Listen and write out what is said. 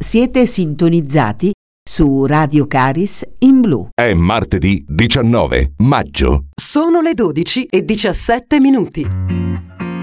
Siete sintonizzati su Radio Caris in blu. È martedì 19 maggio. Sono le 12:17.